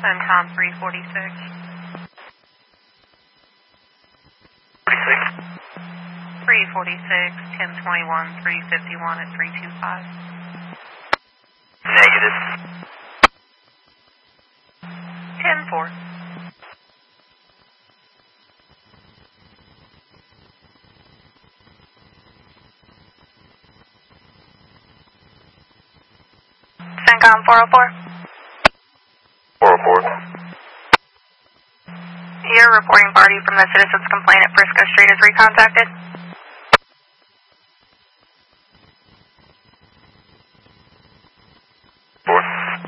CENTCOM 346. 346, 1021, 351 at 325. Negative. 10-4. CENTCOM 404. 404. You're reporting party from the Citizens Complaint at Frisco Street is recontacted.